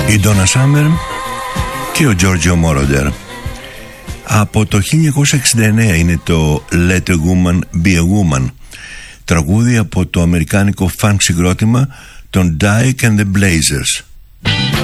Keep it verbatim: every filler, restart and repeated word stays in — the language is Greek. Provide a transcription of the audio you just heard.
η Ντόνα Σάμερ και ο Τζόρτζιο Μόροντερ. Από το χίλια εννιακόσια εξήντα εννέα είναι το Let a Woman Be a Woman, τραγούδι από το αμερικάνικο funk συγκρότημα των Dyke and the Blazers.